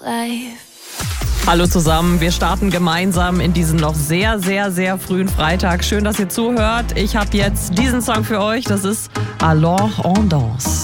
life. Hallo zusammen, wir starten gemeinsam in diesen noch sehr, sehr, sehr frühen Freitag. Schön, dass ihr zuhört. Ich habe jetzt diesen Song für euch, das ist Alors on danse.